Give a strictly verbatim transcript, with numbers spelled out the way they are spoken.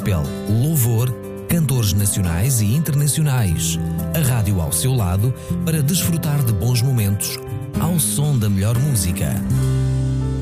gospel, louvor, cantores nacionais e internacionais. A rádio ao seu lado para desfrutar de bons momentos, ao som da melhor música.